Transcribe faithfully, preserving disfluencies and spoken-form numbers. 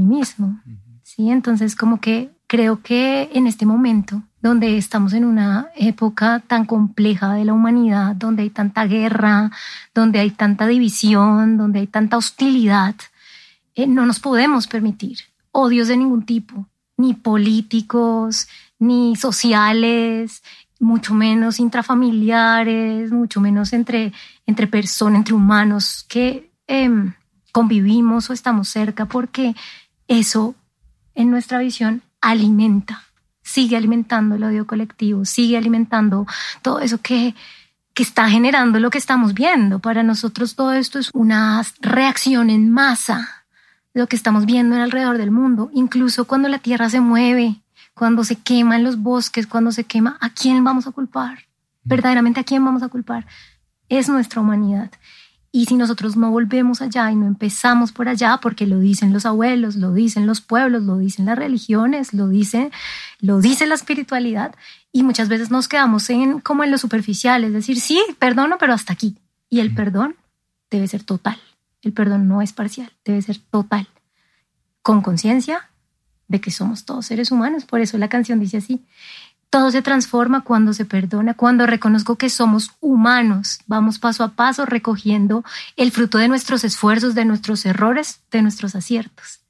mismo. ¿Sí? Entonces, como que creo que en este momento, donde estamos en una época tan compleja de la humanidad, donde hay tanta guerra, donde hay tanta división, donde hay tanta hostilidad, eh, no nos podemos permitir odios de ningún tipo, ni políticos, ni sociales, mucho menos intrafamiliares, mucho menos entre, entre personas, entre humanos que eh, convivimos o estamos cerca, porque eso, en nuestra visión, alimenta, sigue alimentando el odio colectivo, sigue alimentando todo eso que, que está generando lo que estamos viendo. Para nosotros todo esto es una reacción en masa, lo que estamos viendo alrededor del mundo. Incluso cuando la tierra se mueve, cuando se queman los bosques, cuando se quema, ¿a quién vamos a culpar? Verdaderamente, ¿a quién vamos a culpar? Es nuestra humanidad. Y si nosotros no volvemos allá y no empezamos por allá, porque lo dicen los abuelos, lo dicen los pueblos, lo dicen las religiones, lo dice, lo dice la espiritualidad, y muchas veces nos quedamos en, como en lo superficial, es decir, sí, perdono, pero hasta aquí. Y el perdón debe ser total. El perdón no es parcial, debe ser total. Con conciencia de que somos todos seres humanos. Por eso la canción dice así: todo se transforma cuando se perdona, cuando reconozco que somos humanos. Vamos paso a paso recogiendo el fruto de nuestros esfuerzos, de nuestros errores, de nuestros aciertos.